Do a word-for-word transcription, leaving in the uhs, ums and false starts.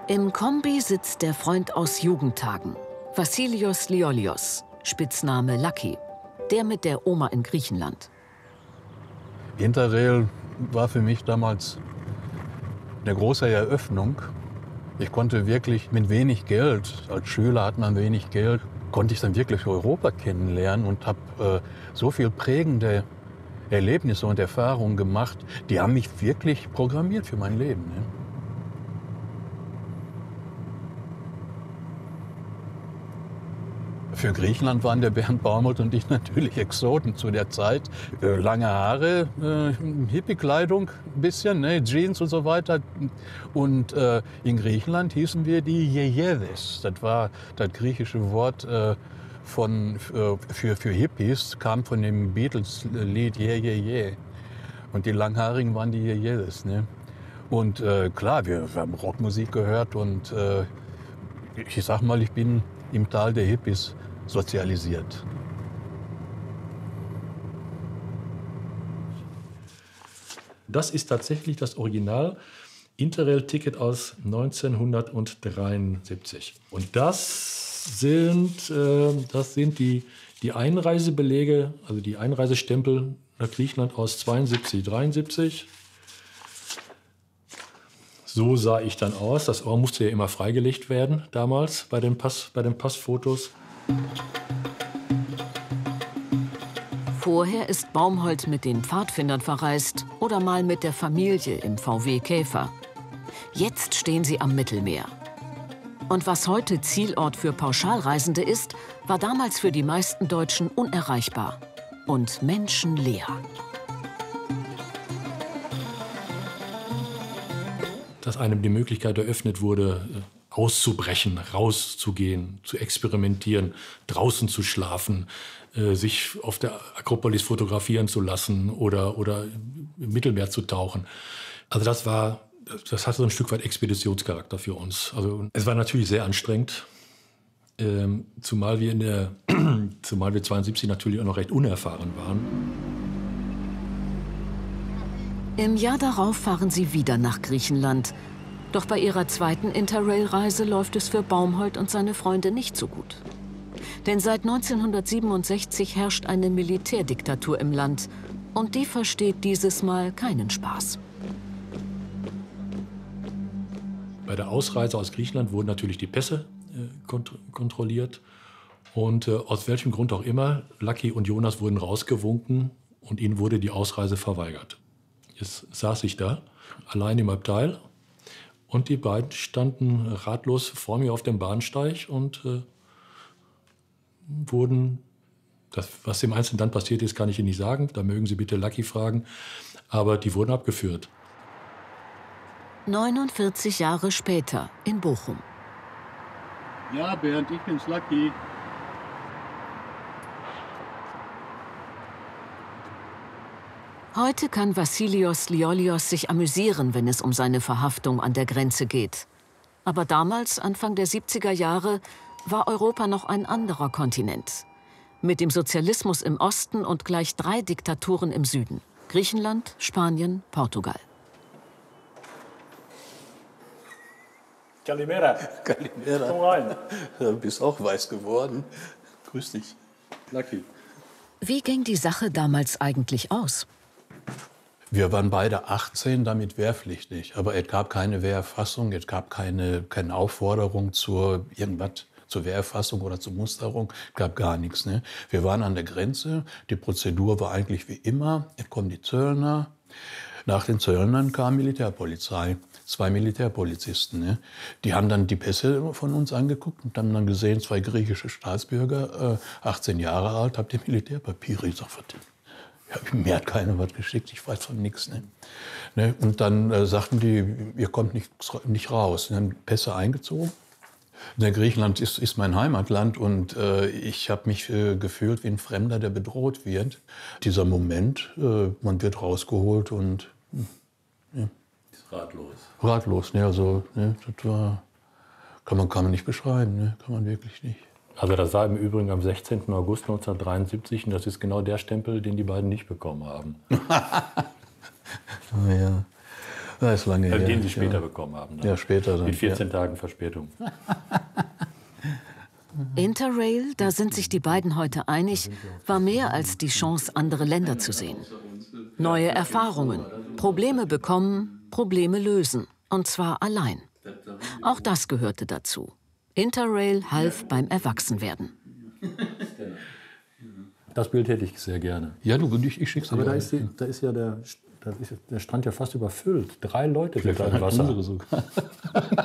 Im Kombi sitzt der Freund aus Jugendtagen, Vassilios Liolios, Spitzname Lucky, der mit der Oma in Griechenland. Interrail war für mich damals eine große Eröffnung. Ich konnte wirklich mit wenig Geld, als Schüler hat man wenig Geld, konnte ich dann wirklich Europa kennenlernen und habe äh, so viel prägende Erlebnisse und Erfahrungen gemacht, die haben mich wirklich programmiert für mein Leben. Ne? Für Griechenland waren der Bernd Baumholz und ich natürlich Exoten zu der Zeit. Äh, lange Haare, äh, Hippie-Kleidung ein bisschen, ne, Jeans und so weiter. Und äh, in Griechenland hießen wir die Yeyedes. Das war das griechische Wort äh, von, äh, für, für Hippies, kam von dem Beatles-Lied Ye, Ye, Ye. Und die Langhaarigen waren die Yeyedes. Ne? Und äh, klar, wir, wir haben Rockmusik gehört und äh, ich sag mal, ich bin im Tal der Hippies sozialisiert. Das ist tatsächlich das Original Interrail-Ticket aus neunzehnhundertdreiundsiebzig. Und das sind, äh, das sind die, die Einreisebelege, also die Einreisestempel nach Griechenland aus zweiundsiebzig, dreiundsiebzig. So sah ich dann aus. Das Ohr musste ja immer freigelegt werden damals bei den, Pass, bei den Passfotos. Vorher ist Baumholz mit den Pfadfindern verreist oder mal mit der Familie im V W Käfer. Jetzt stehen sie am Mittelmeer. Und was heute Zielort für Pauschalreisende ist, war damals für die meisten Deutschen unerreichbar und menschenleer. Dass einem die Möglichkeit eröffnet wurde, auszubrechen, rauszugehen, zu experimentieren, draußen zu schlafen, äh, sich auf der Akropolis fotografieren zu lassen oder, oder im Mittelmeer zu tauchen. Also das war, das hatte so ein Stück weit Expeditionscharakter für uns. Also es war natürlich sehr anstrengend, ähm, zumal wir in der, zumal wir zweiundsiebzig natürlich auch noch recht unerfahren waren. Im Jahr darauf fahren sie wieder nach Griechenland. Doch bei ihrer zweiten Interrail-Reise läuft es für Baumholz und seine Freunde nicht so gut. Denn seit neunzehnhundertsiebenundsechzig herrscht eine Militärdiktatur im Land. Und die versteht dieses Mal keinen Spaß. Bei der Ausreise aus Griechenland wurden natürlich die Pässe äh, kont kontrolliert. Und äh, aus welchem Grund auch immer, Lucky und Jonas wurden rausgewunken und ihnen wurde die Ausreise verweigert. Jetzt saß ich da, allein im Abteil. Und die beiden standen ratlos vor mir auf dem Bahnsteig und äh, wurden, das, was im Einzelnen dann passiert ist, kann ich Ihnen nicht sagen. Da mögen Sie bitte Lucky fragen. Aber die wurden abgeführt. neunundvierzig Jahre später in Bochum. Ja, Bernd, ich bin's, Lucky. Heute kann Vassilios Liolios sich amüsieren, wenn es um seine Verhaftung an der Grenze geht. Aber damals, Anfang der siebziger Jahre, war Europa noch ein anderer Kontinent. Mit dem Sozialismus im Osten und gleich drei Diktaturen im Süden. Griechenland, Spanien, Portugal. Kalimera. Kalimera. Komm rein. Du bist auch weiß geworden. Grüß dich. Lucky. Wie ging die Sache damals eigentlich aus? Wir waren beide achtzehn, damit wehrpflichtig. Aber es gab keine Wehrerfassung, es gab keine, keine Aufforderung zur irgendwas, zur Wehrerfassung oder zur Musterung. Es gab gar nichts. Ne? Wir waren an der Grenze. Die Prozedur war eigentlich wie immer. Es kommen die Zöllner. Nach den Zöllnern kam Militärpolizei. Zwei Militärpolizisten. Ne? Die haben dann die Pässe von uns angeguckt und haben dann gesehen, zwei griechische Staatsbürger, äh, achtzehn Jahre alt, habt ihr Militärpapiere? Ich sag, was denn? Ja, mir hat keiner was geschickt, ich weiß von nichts. Ne? Ne? Und dann äh, sagten die, ihr kommt nicht, nicht raus. Und haben Pässe eingezogen. Ne, Griechenland ist, ist mein Heimatland und äh, ich habe mich äh, gefühlt wie ein Fremder, der bedroht wird. Dieser Moment, äh, man wird rausgeholt und ja. Ratlos. Ratlos, ne, also ne, das war, kann man, kann man nicht beschreiben, ne, kann man wirklich nicht. Also das war im Übrigen am sechzehnten August neunzehnhundertdreiundsiebzig und das ist genau der Stempel, den die beiden nicht bekommen haben. Ja. Das ist lange her. Den Sie später ja. bekommen haben. Dann. Ja, später dann. Mit vierzehn ja. Tagen Verspätung. Interrail, da sind sich die beiden heute einig, war mehr als die Chance, andere Länder zu sehen. Neue Erfahrungen, Probleme bekommen, Probleme lösen. Und zwar allein. Auch das gehörte dazu. Interrail half beim Erwachsenwerden. Das Bild hätte ich sehr gerne. Ja, du, ich, ich schick's dir. Aber da ist, die, da ist ja der, da ist der Strand ja fast überfüllt. Drei Leute sind da im Wasser. Sogar.